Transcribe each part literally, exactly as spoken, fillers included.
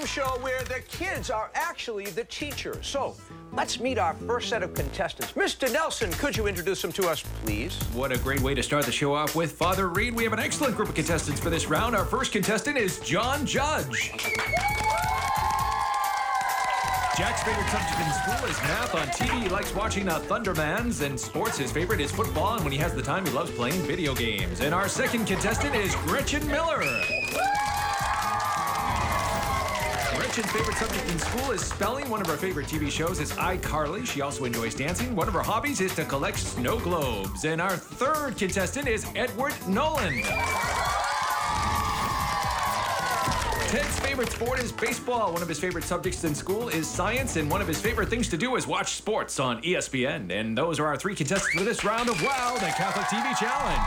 game show where the kids are actually the teachers. So let's meet our first set of contestants. Mister Nelson, could you introduce them to us, please? What a great way to start the show off with Father Reed. We have an excellent group of contestants for this round. Our first contestant is John Judge. Jack's favorite subject in school is math. On T V, he likes watching the Thundermans. And sports, his favorite is football. And when he has the time, he loves playing video games. And our second contestant is Gretchen Miller. Gretchen's favorite subject in school is spelling. One of her favorite T V shows is iCarly. She also enjoys dancing. One of her hobbies is to collect snow globes. And our third contestant is Edward Noland. Ted's favorite sport is baseball. One of his favorite subjects in school is science, and one of his favorite things to do is watch sports on E S P N. And those are our three contestants for this round of WOW, the Catholic T V Challenge.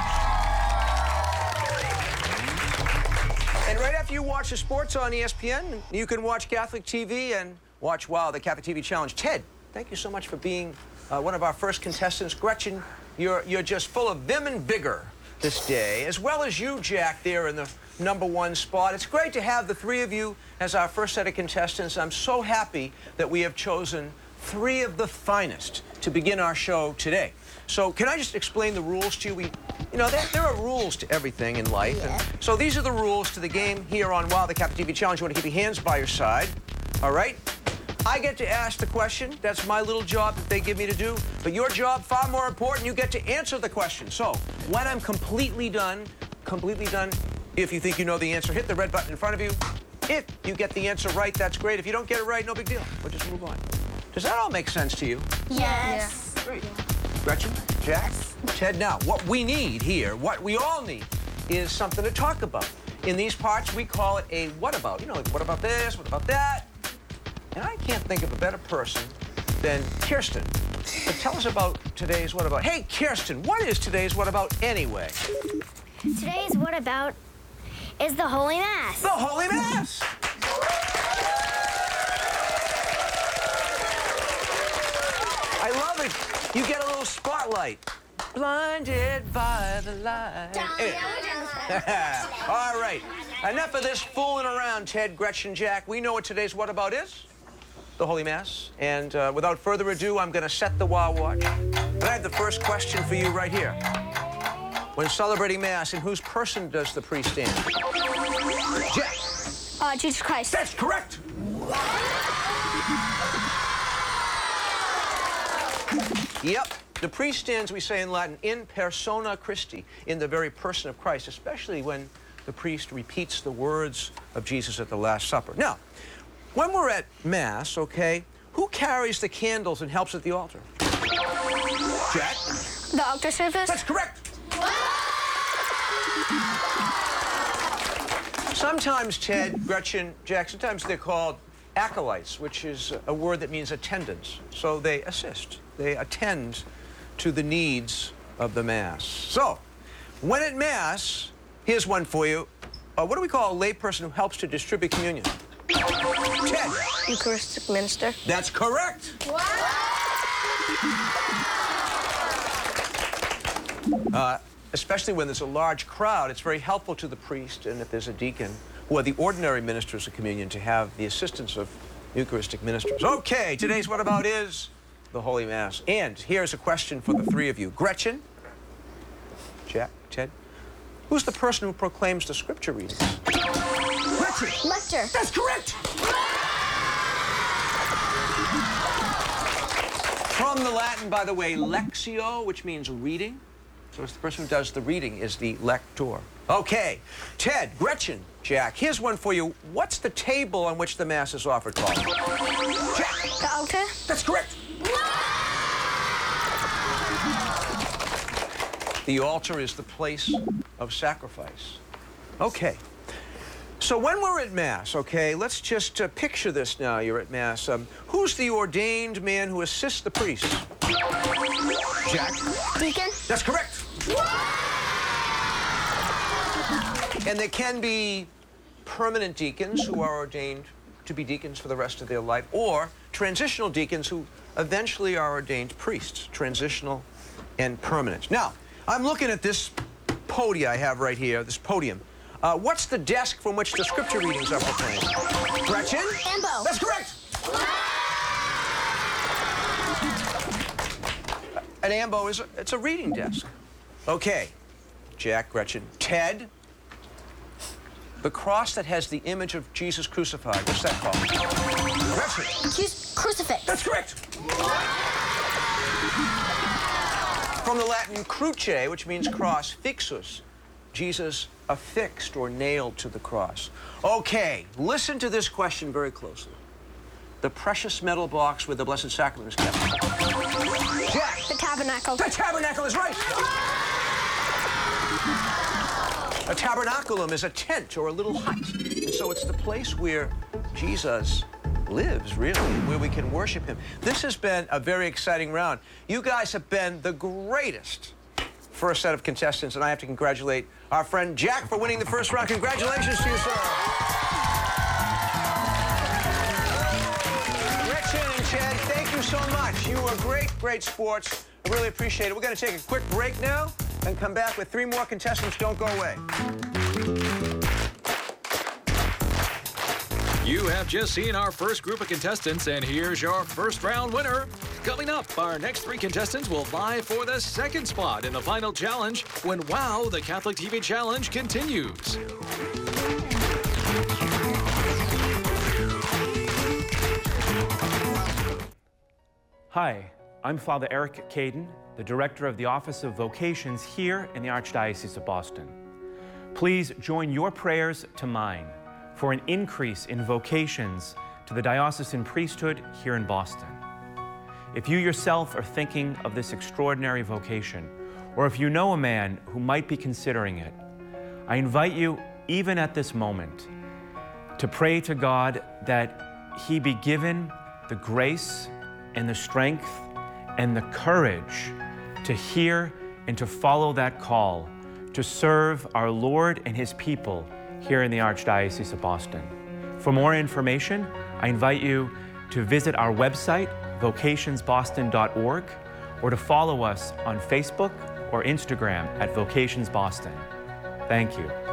And right after you watch the sports on E S P N, you can watch Catholic T V and watch WOW, the Catholic T V Challenge. Ted, thank you so much for being uh, one of our first contestants. Gretchen, you're, you're just full of vim and vigor this day, as well as you, Jack, there in the number one spot. It's great to have the three of you as our first set of contestants. I'm so happy that we have chosen three of the finest to begin our show today. So can I just explain the rules to you? We, you know, there, there are rules to everything in life. Yeah. And so these are the rules to the game here on WOW, the Catholic T V Challenge. You want to keep your hands by your side, all right? I get to ask the question. That's my little job that they give me to do. But your job, far more important, you get to answer the question. So when I'm completely done, completely done, if you think you know the answer, hit the red button in front of you. If you get the answer right, that's great. If you don't get it right, no big deal. We'll just move on. Does that all make sense to you? Yes. Great. Gretchen, Jack, Ted, now, what we need here, what we all need, is something to talk about. In these parts, we call it a what about. You know, like, what about this, what about that? And I can't think of a better person than Kirsten. But tell us about today's what about. Hey, Kirsten, what is today's what about anyway? Today's what about is the Holy Mass. The Holy Mass! I love it. You get a little spotlight. Blinded by the light. All right. Enough of this fooling around, Ted, Gretchen, Jack. We know what today's what about is. The Holy Mass. And uh, without further ado, I'm going to set the WOW watch. And I have the first question for you right here. When celebrating Mass, in whose person does the priest stand? Jack. Uh, Jesus Christ. That's correct. Yep. The priest stands, we say in Latin, in persona Christi, in the very person of Christ, especially when the priest repeats the words of Jesus at the Last Supper. Now, when we're at Mass, okay, who carries the candles and helps at the altar? Jack? The altar service. That's correct. Sometimes, Ted, Gretchen, Jack, sometimes they're called acolytes, which is a word that means attendants. So they assist. They attend to the needs of the Mass. So, when at Mass, here's one for you. Uh, what do we call a layperson who helps to distribute communion? Ted. Eucharistic minister. That's correct. Uh, especially when there's a large crowd, it's very helpful to the priest, and if there's a deacon, who are the ordinary ministers of communion, to have the assistance of Eucharistic ministers. Okay, today's what about is the Holy Mass. And here's a question for the three of you. Gretchen, Jack, Ted, who's the person who proclaims the scripture readings? Gretchen! Lector. That's correct! From the Latin, by the way, lectio, which means reading. So it's the person who does the reading is the lector. Okay, Ted, Gretchen, Jack, here's one for you. What's the table on which the Mass is offered called? Jack. The altar. That's correct. The altar is the place of sacrifice. Okay. So when we're at Mass, okay, let's just uh, picture this now. You're at Mass. Um, who's the ordained man who assists the priest? Jack? Deacon. That's correct. And there can be permanent deacons who are ordained to be deacons for the rest of their life, or transitional deacons who eventually are ordained priests, transitional and permanent. Now, I'm looking at this podium I have right here, this podium. Uh, what's the desk from which the scripture readings are proclaimed? Gretchen? Ambo. That's correct. An ambo is a, it's a reading desk. Okay, Jack, Gretchen, Ted. The cross that has the image of Jesus crucified, what's that called? Gretchen. Cru- crucifix. That's correct. From the Latin cruce, which means cross, fixus, Jesus affixed or nailed to the cross. Okay, listen to this question very closely. The precious metal box where the Blessed Sacrament is kept. Jack. The tabernacle. The tabernacle is right. A tabernaculum is a tent or a little hut. And so it's the place where Jesus lives, really, where we can worship him. This has been a very exciting round. You guys have been the greatest first set of contestants, and I have to congratulate our friend Jack for winning the first round. Congratulations to you, sir. Gretchen and Chad, thank you so much. You were great, great sports. I really appreciate it. We're going to take a quick break now and come back with three more contestants. Don't go away. You have just seen our first group of contestants, and here's your first round winner. Coming up, our next three contestants will vie for the second spot in the final challenge when WOW, the Catholic T V Challenge, continues. Hi, I'm Father Eric Caden, the Director of the Office of Vocations here in the Archdiocese of Boston. Please join your prayers to mine for an increase in vocations to the diocesan priesthood here in Boston. If you yourself are thinking of this extraordinary vocation, or if you know a man who might be considering it, I invite you, even at this moment, to pray to God that he be given the grace and the strength and the courage to hear and to follow that call to serve our Lord and his people here in the Archdiocese of Boston. For more information, I invite you to visit our website, vocations boston dot org, or to follow us on Facebook or Instagram at Vocations Boston. Thank you.